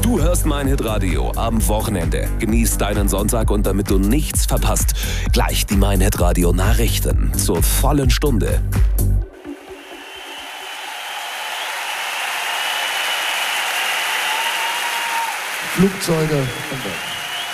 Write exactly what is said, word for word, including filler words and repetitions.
Du hörst mein Hitradio am Wochenende. Genieß deinen Sonntag und damit du nichts verpasst, gleich die mein Hitradio Nachrichten zur vollen Stunde. Flugzeuge und